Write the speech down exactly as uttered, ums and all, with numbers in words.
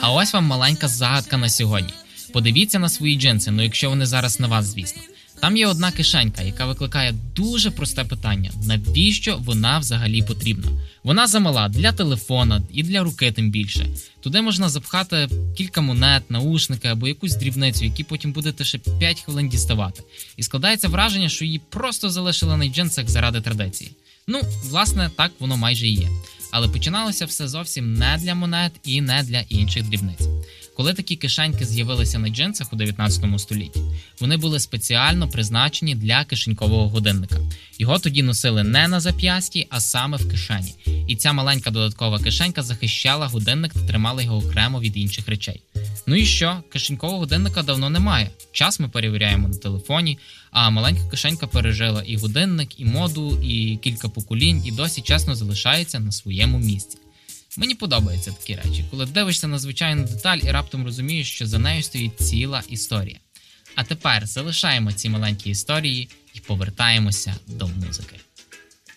А ось вам маленька загадка на сьогодні. Подивіться на свої джинси, ну якщо вони зараз на вас, звісно. Там є одна кишенька, яка викликає дуже просте питання. Навіщо вона взагалі потрібна? Вона замала для телефона і для руки тим більше. Туди можна запхати кілька монет, наушники або якусь дрібницю, які потім будете ще п'ять хвилин діставати. І складається враження, що її просто залишили на джинсах заради традиції. Ну, власне, так воно майже і є. Але починалося все зовсім не для монет і не для інших дрібниць. Коли такі кишеньки з'явилися на джинсах у дев'ятнадцятому столітті, вони були спеціально призначені для кишенькового годинника. Його тоді носили не на зап'ясті, а саме в кишені. І ця маленька додаткова кишенька захищала годинник та тримала його окремо від інших речей. Ну і що? Кишенькового годинника давно немає. Час ми перевіряємо на телефоні, а маленька кишенька пережила і годинник, і моду, і кілька поколінь, і досі чесно залишається на своєму місці. Мені подобаються такі речі, коли дивишся на звичайну деталь і раптом розумієш, що за нею стоїть ціла історія. А тепер залишаємо ці маленькі історії і повертаємося до музики.